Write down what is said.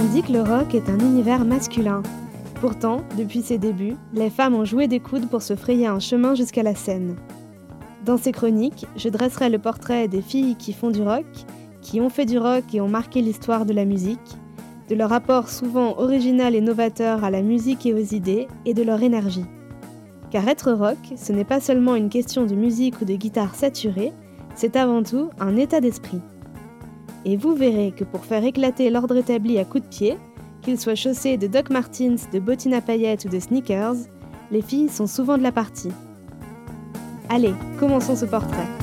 On dit que le rock est un univers masculin. Pourtant, depuis ses débuts, les femmes ont joué des coudes pour se frayer un chemin jusqu'à la scène. Dans ces chroniques, je dresserai le portrait des filles qui font du rock, qui ont fait du rock et ont marqué l'histoire de la musique, de leur rapport souvent original et novateur à la musique et aux idées, et de leur énergie. Car être rock, ce n'est pas seulement une question de musique ou de guitare saturée, c'est avant tout un état d'esprit. Et vous verrez que pour faire éclater l'ordre établi à coups de pied, qu'ils soient chaussés de Doc Martens, de bottines à paillettes ou de sneakers, les filles sont souvent de la partie. Allez, commençons ce portrait.